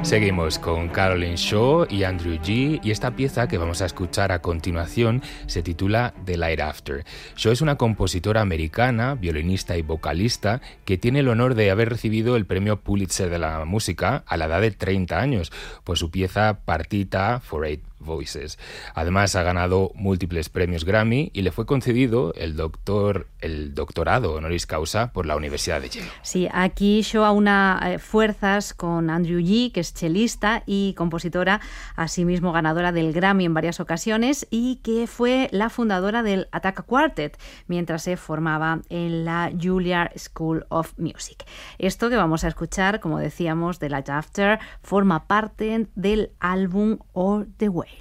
Seguimos con Caroline Shaw y Andrew G, y esta pieza que vamos a escuchar a continuación se titula The Light After. Shaw es una compositora americana, violinista y vocalista que tiene el honor de haber recibido el premio Pulitzer de la música a la edad de 30 años por su pieza Partita for Eight Voices. Además ha ganado múltiples premios Grammy y le fue concedido el doctorado honoris causa por la Universidad de Yale. Sí, aquí Shaw aúna fuerzas con Andrew G, que es chelista y compositora, asimismo ganadora del Grammy en varias ocasiones y que fue la fundadora del Attack Quartet mientras se formaba en la Juilliard School of Music. Esto que vamos a escuchar, como decíamos, The Light After, forma parte del álbum All the Way.